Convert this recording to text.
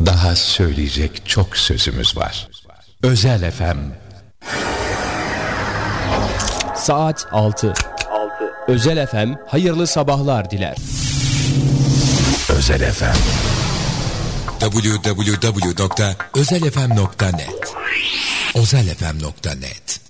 Daha söyleyecek çok sözümüz var. Özel FM. Saat 6. Özel FM hayırlı sabahlar diler. Özel FM. www.özelfm.net özelfm.net